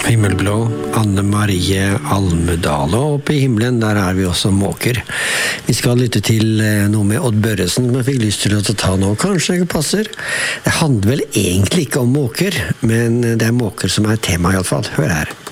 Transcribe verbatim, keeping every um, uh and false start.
Himmelblå, Anne Marie Almedale, og oppe i himmelen, der er vi også måker. Vi skal lytte til noe med Odd Børresen, men jeg fikk lyst til å ta nå, kanskje det passer. Det handler vel egentlig ikke om måker, men det er måker som er tema i alle fall. Hør her.